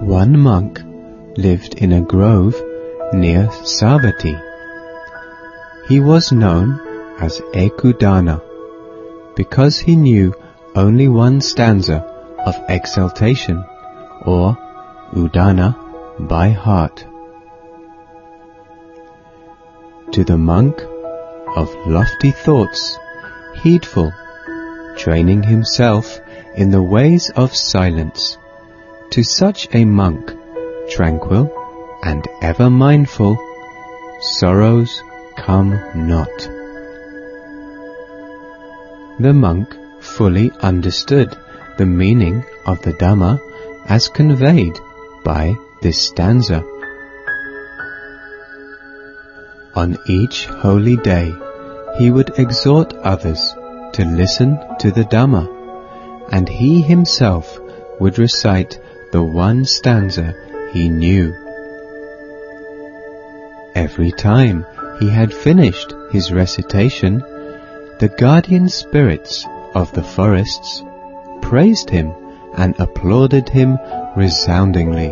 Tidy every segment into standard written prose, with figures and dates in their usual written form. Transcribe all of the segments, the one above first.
One monk lived in a grove near Savatthi. He was known as Ekudana because he knew only one stanza of exaltation, or Udana, by heart. To the monk of lofty thoughts, heedful, training himself in the ways of silence, to such a monk, tranquil and ever mindful, sorrows come not. The monk fully understood the meaning of the Dhamma as conveyed by this stanza. On each holy day, he would exhort others to listen to the Dhamma, and he himself would recite the one stanza he knew. Every time he had finished his recitation, the guardian spirits of the forests praised him and applauded him resoundingly.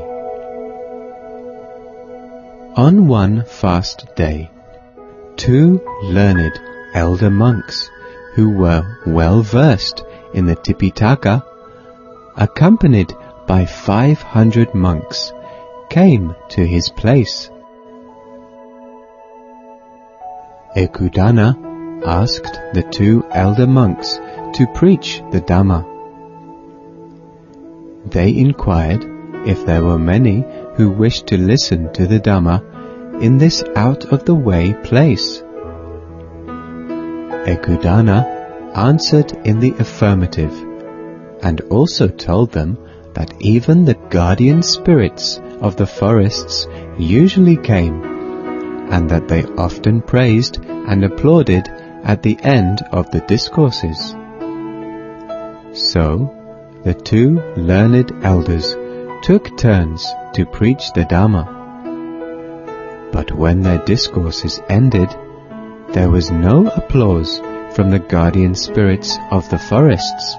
On one fast day, 2 learned elder monks who were well versed in the Tipitaka, accompanied by 500 monks, came to his place. Ekudana asked the 2 elder monks to preach the Dhamma. They inquired if there were many who wished to listen to the Dhamma in this out-of-the-way place. Ekudana answered in the affirmative, and also told them that even the guardian spirits of the forests usually came, and that they often praised and applauded at the end of the discourses. So, the 2 learned elders took turns to preach the Dhamma. But when their discourses ended, there was no applause from the guardian spirits of the forests.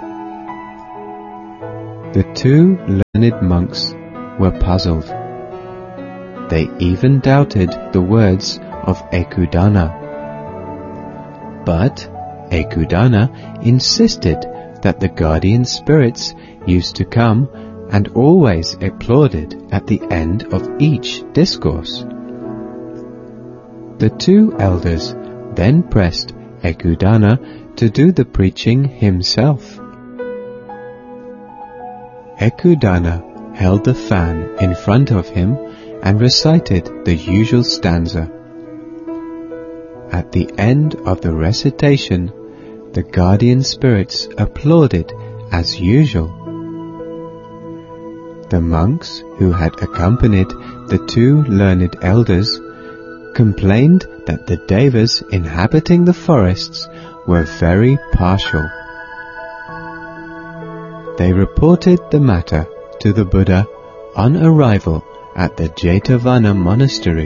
The 2 learned monks were puzzled. They even doubted the words of Ekudana. But Ekudana insisted that the guardian spirits used to come and always applauded at the end of each discourse. The 2 elders then pressed Ekudana to do the preaching himself. Ekudana held the fan in front of him and recited the usual stanza. At the end of the recitation, the guardian spirits applauded as usual. The monks who had accompanied the 2 learned elders complained that the devas inhabiting the forests were very partial. They reported the matter to the Buddha on arrival at the Jetavana monastery.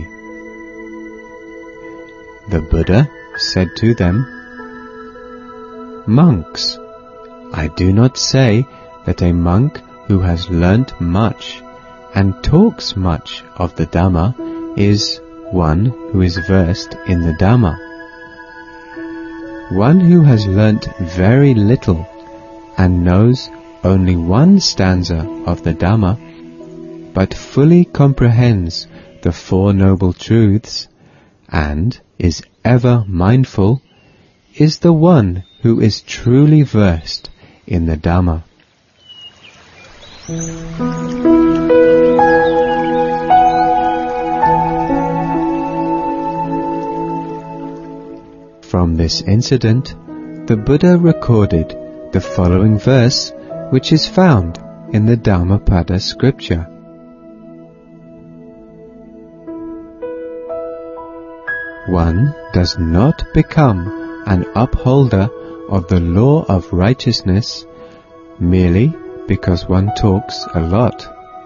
The Buddha said to them, "Monks, I do not say that a monk who has learnt much and talks much of the Dhamma is one who is versed in the Dhamma. One who has learnt very little and knows only one stanza of the Dhamma, but fully comprehends the 4 noble truths and is ever mindful, is the one who is truly versed in the Dhamma." From this incident, the Buddha recorded the following verse, which is found in the Dhammapada scripture. One does not become an upholder of the law of righteousness merely because one talks a lot.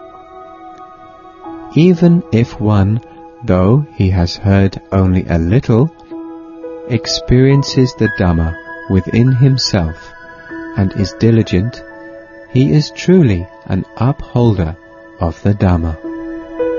Even if one, though he has heard only a little, experiences the Dhamma within himself and is diligent, he is truly an upholder of the Dhamma.